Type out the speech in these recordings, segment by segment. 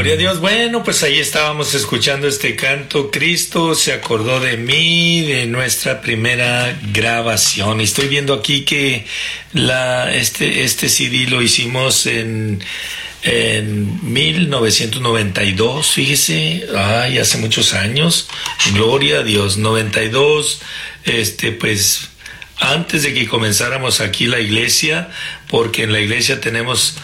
Gloria a Dios. Bueno, pues ahí estábamos escuchando este canto. Cristo se acordó de mí, de nuestra primera grabación. Y estoy viendo aquí que este CD lo hicimos en 1992, fíjese, hace muchos años. Gloria a Dios. 92, pues antes de que comenzáramos aquí la iglesia, porque en la iglesia tenemos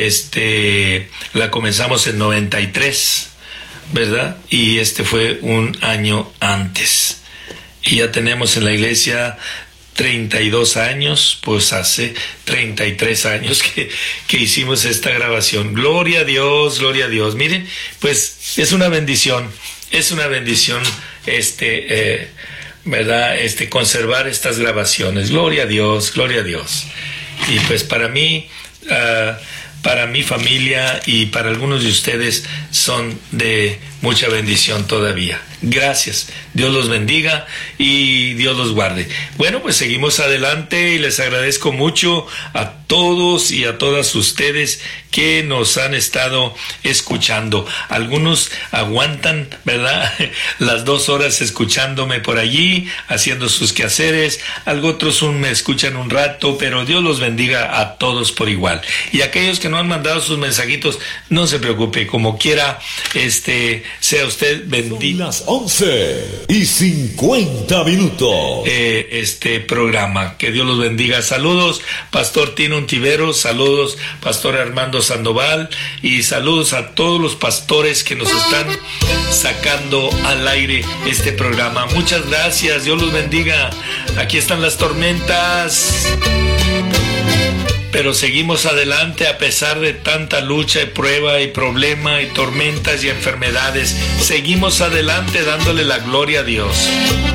la comenzamos en 93, ¿verdad? Y fue un año antes. Y ya tenemos en la iglesia 32 años, pues hace 33 años que hicimos esta grabación. Gloria a Dios, gloria a Dios. Miren, pues es una bendición, ¿verdad? Conservar estas grabaciones. Gloria a Dios, gloria a Dios. Y pues para mí, para mi familia y para algunos de ustedes son de mucha bendición todavía. Gracias. Dios los bendiga y Dios los guarde. Bueno, pues seguimos adelante y les agradezco mucho a todos y a todas ustedes que nos han estado escuchando. Algunos aguantan, ¿verdad? Las 2 horas escuchándome por allí, haciendo sus quehaceres. Otros me escuchan un rato, pero Dios los bendiga a todos por igual. Y aquellos que no han mandado sus mensajitos, no se preocupe, como quiera, sea usted bendito. Son las 11:50. Este programa. Que Dios los bendiga. Saludos, Pastor Tino Untiveros, saludos, Pastor Armando Sandoval, y saludos a todos los pastores que nos están sacando al aire este programa. Muchas gracias, Dios los bendiga. Aquí están las tormentas, pero seguimos adelante a pesar de tanta lucha y prueba y problema y tormentas y enfermedades. Seguimos adelante dándole la gloria a Dios.